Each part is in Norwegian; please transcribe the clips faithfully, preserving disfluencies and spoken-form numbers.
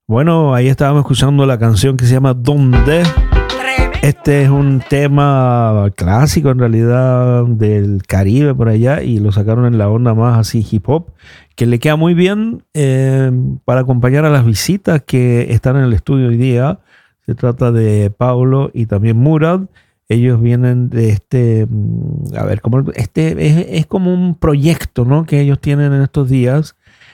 Bueno, ahí estábamos escuchando la canción que se llama ¿Dónde? Este es un tema clásico en realidad del Caribe por allá y lo sacaron en la onda más así hip hop, que le queda muy bien eh, para acompañar a las visitas que están en el estudio hoy día. Se trata de Paulo y también Murad. Ellos vienen de este, a ver, como este es, es como un proyecto, ¿no? Que ellos tienen en estos días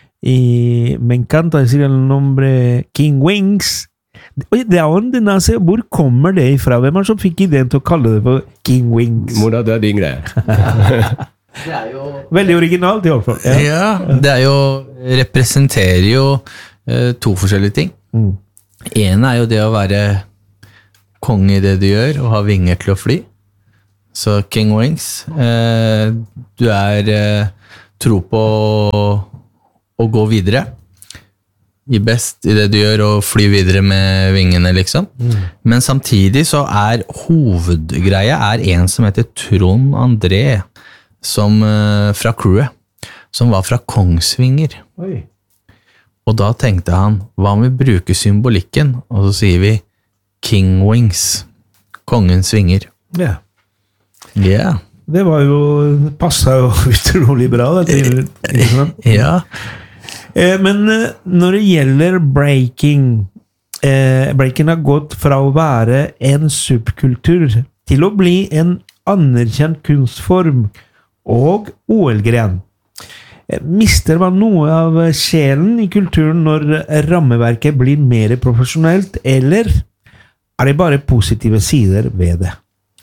y me encanta decir el nombre King Wings. Oye, de dónde nace? Hvor kommer det ifra? Hvem er det som fikk ideen til å kalle det for King Wings? Mora, det er din greie. Det er jo... Veldig originalt i hvert fall. Ja. ja, det er jo, representerer jo eh, to forskjellige ting. Mm. En er jo det å være konge i det du gjør, og ha vinger til å fly. Så King Wings, eh, du er eh, tro på å, å gå videre. I best i det du gjør og fly videre med vingene liksom. Mm. Men samtidig så er hovedgreia er en som heter Trond André som, uh, fra crewet, som var fra Kongsvinger. Oi. Og da tenkte han, hva om vi bruker symbolikken? Og så sier vi King Wings, kongens vinger. Ja. Yeah. Yeah. Det var jo, passet jo utrolig bra det til. Ja. Men når det gjelder breaking, eh, breaking har gått fra å være en subkultur til å bli en anerkjent kunstform og O L-gren. Mister man noe av sjelen i kulturen når rammeverket blir mer profesjonelt, eller er det bare positive sider ved det?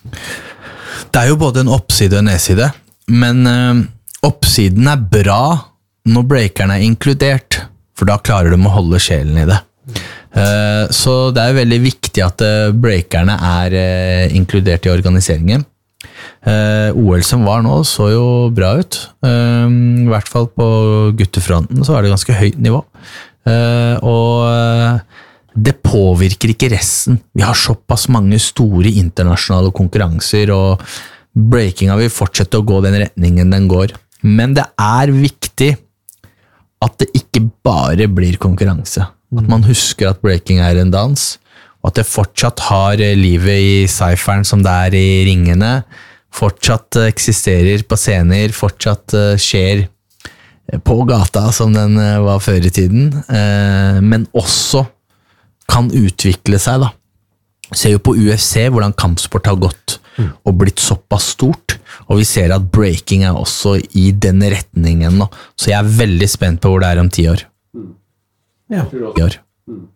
Det er jo både en oppside og en nedside, men øh, oppsiden er bra når breakerne er inkludert, for da klarer de å holde sjelen i det. Uh, så det er veldig viktig at uh, breakerne er uh, inkludert i organiseringen. Uh, O L som var nå så jo bra ut. Uh, I hvert fall på guttefronten så var det ganske høyt nivå. Uh, og uh, det påvirker ikke resten. Vi har såpass mange store internasjonale konkurranser, og breakinga vil fortsette å gå den retningen den går. Men det er viktig at det ikke bare blir konkurranse. At man husker at breaking er en dans, og at det fortsatt har livet i cypheren som det er i ringene, fortsatt eksisterer på scener, fortsatt skjer på gata som den var før i tiden, men også kan utvikle seg da. Ser jo på U F C hvordan kampsport har gått og blitt såpass stort, og vi ser at breaking er også i den retningen nå. Så jeg er veldig spent på hvor det er om ti år. Ja. Ti år.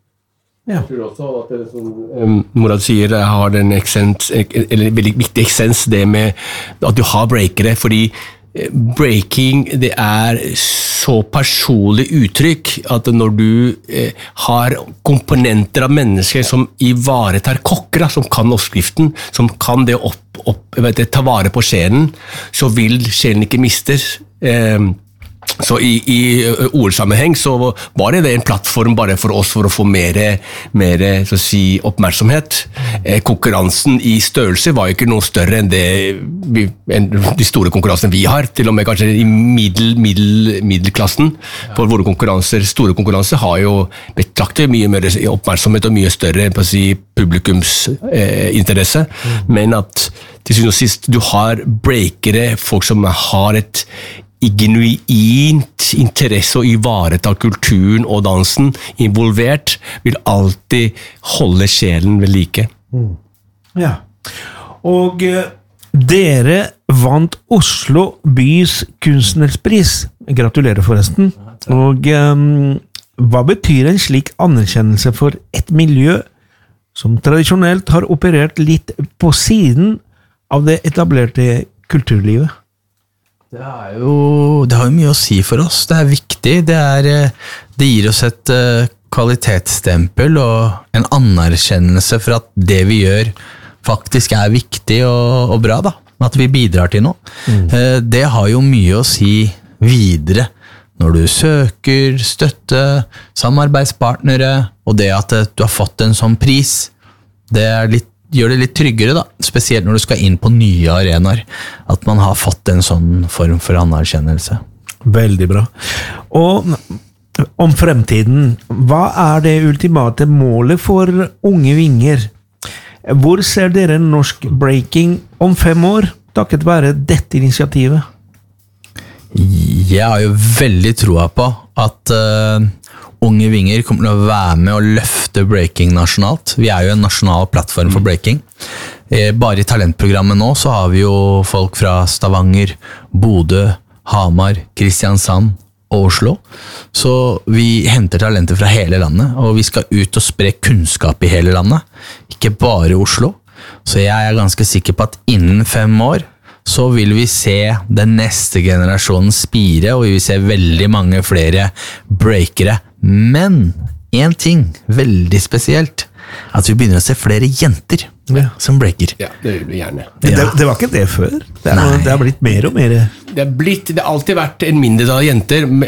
Ja. Jeg tror også at det som um, Murad sier, har den essens, eller veldig viktig essens, det med at du har breakere, fordi breaking, det er så personlig uttrykk at når du eh, har komponenter av mennesker som ivaretar kokker, som kan oppskriften, som kan det opp, opp, vet du, ta vare på sjelen, så vil sjelen ikke mistes. Eh, Så i, i ordsammenheng så var det en plattform bare for oss for å få mer, mer så å si, oppmerksomhet. Eh, konkurransen i størrelse var jo ikke noe større enn, det vi, enn de store konkurransene vi har, til og med kanskje i middel, middel, middelklassen. For våre konkurranser, store konkurranser har jo betraktet mye mer oppmerksomhet og mye større på å si, publikumsinteresse. Eh, Men at til syvende og sist du har breakere, folk som har et genuint interesse å ivareta kulturen og dansen involvert, vil alltid holde sjelen ved like. Mm. Ja. Og uh, dere vant Oslo bys kunstnerpris. Gratulerer forresten. Og um, hva betyr en slik anerkjennelse for et miljø som tradisjonelt har operert litt på siden av det etablerte kulturlivet? Det er jo, det har jo mye å si for oss. Det er viktig. Det, er, det gir oss et kvalitetsstempel og en anerkjennelse for at det vi gjør faktisk er viktig og, og bra da. At vi bidrar til noe. Mm. Det har jo mye å si videre når du søker støtte, samarbeidspartnere, og det at du har fått en sånn pris. Det er litt gjør det litt tryggere da, spesielt når du skal inn på nye arenaer, at man har fått en sånn form for anerkjennelse. Veldig bra. Og om fremtiden. Hva er det ultimate målet for Unge Vinger? Hvor ser dere norsk breaking om fem år, takket være dette initiativet? Jeg har jo veldig troa på at uh, Unge Vinger kommer til å være med og løfte breaking nasjonalt. Vi er jo en nasjonal plattform for breaking. Eh, bare i talentprogrammet nå så har vi jo folk fra Stavanger, Bodø, Hamar, Kristiansand og Oslo. Så vi henter talenter fra hele landet, og vi skal ut og spre kunnskap i hele landet, ikke bare Oslo. Så jeg er ganske sikker på at innen fem år så vil vi se den neste generasjonen spire, og vi vil se veldig mange flere breakere. Men en ting, veldig spesielt, at vi begynner å se flere jenter ja. som breaker. Ja, det vil vi gjerne. Ja. Det, det var ikke det før. Det, er, det har blitt mer og mer. Det har, blitt, det har alltid vært en mindre av jenter,